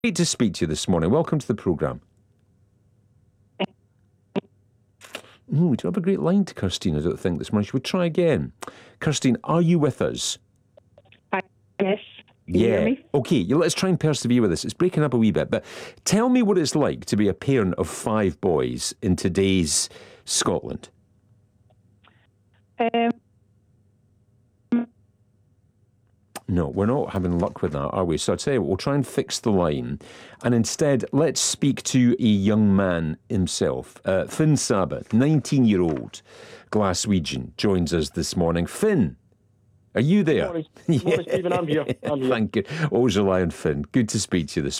Great to speak to you this morning. Welcome to the programme. We don't have a great line to Kirstine, I don't think, this morning. Should we try again? Kirstine, are you with us? Yes. Can you hear me? Okay, let's try and persevere with this. It's breaking up a wee bit, but tell me what it's like to be a parent of 5 boys in today's Scotland. No, we're not having luck with that, are we? So I'll tell you what, we'll try and fix the line. And instead, let's speak to a young man himself. Finn Sabbath, 19-year-old Glaswegian, joins us this morning. Finn, are you there? Morning, Stephen. I'm here. Thank you. Always rely on Finn. Good to speak to you this morning.